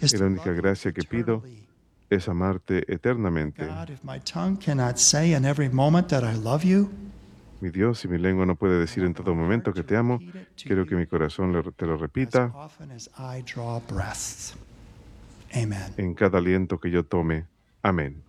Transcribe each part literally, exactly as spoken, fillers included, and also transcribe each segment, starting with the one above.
Y la única gracia que pido es amarte eternamente. God, if my tongue cannot say in every moment that I love you, Mi Dios, si mi lengua no puede decir en todo momento que te amo, quiero que mi corazón lo- te lo as repita often as I draw breath. Amen. en cada aliento que yo tome. Amén.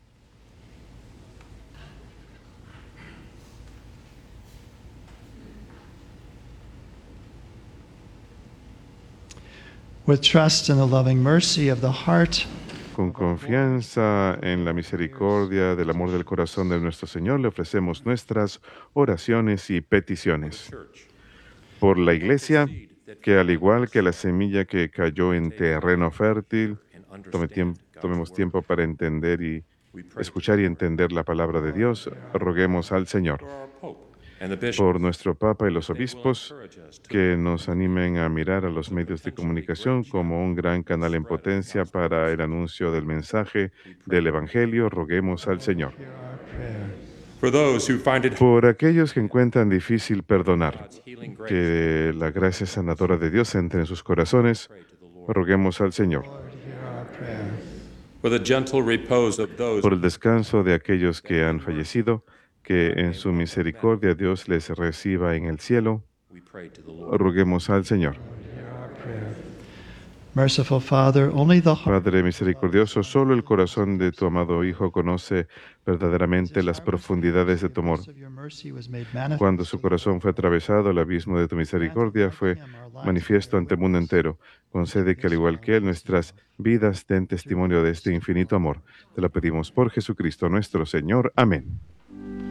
With trust in the loving mercy of the heart, Con confianza en la misericordia del amor del corazón de nuestro Señor, le ofrecemos nuestras oraciones y peticiones. Por la Iglesia, que al igual que la semilla que cayó en terreno fértil, tome tiemp- tomemos tiempo para entender y escuchar y entender la palabra de Dios, roguemos al Señor. Por nuestro Papa y los obispos, que nos animen a mirar a los medios de comunicación como un gran canal en potencia para el anuncio del mensaje del Evangelio, roguemos al Señor. hear our prayer. For those who find it Por aquellos que encuentran difícil perdonar, que la gracia sanadora de Dios entre en sus corazones, roguemos al Señor. Lord, hear our prayer. for the gentle repose of those Por el descanso de aquellos que han fallecido, que en su misericordia Dios les reciba en el cielo, we pray to the Lord. roguemos al Señor. Hear our prayer. Merciful Father, only the heart Padre misericordioso, solo el corazón de tu amado Hijo conoce verdaderamente las profundidades de tu amor. of your mercy was made manifest. Cuando su corazón fue atravesado, el abismo de tu misericordia fue manifiesto ante el mundo entero. Concede que, al igual que Él, nuestras vidas den testimonio de este infinito amor. Te lo pedimos por Jesucristo nuestro Señor. Amén.